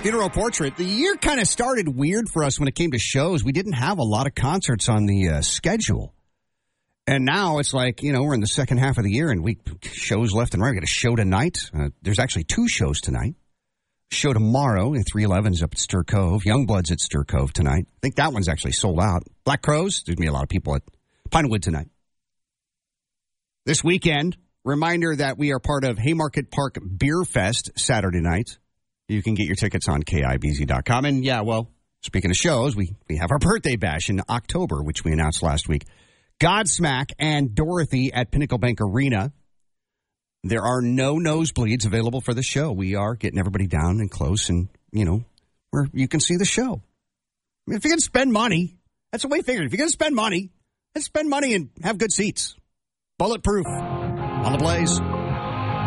Funeral Portrait. The year kind of started weird for us when it came to shows. We didn't have a lot of concerts on the schedule. And now it's like, we're in the second half of the year and we shows left and right. We got a show tonight. There's actually 2 shows tonight. Show tomorrow at 311 is up at Stir Cove. Youngblood's at Stir Cove tonight. I think that one's actually sold out. Black Crows, there's going to be a lot of people at Pinewood tonight. This weekend, reminder that we are part of Haymarket Park Beer Fest Saturday night. You can get your tickets on KIBZ.com. And speaking of shows, we have our birthday bash in October, which we announced last week. Godsmack and Dorothy at Pinnacle Bank Arena. There are no nosebleeds available for the show. We are getting everybody down and close and, where you can see the show. I mean, if you're going to spend money, that's the way I figured. If you're going to spend money, let's spend money and have good seats. Bulletproof on the Blaze.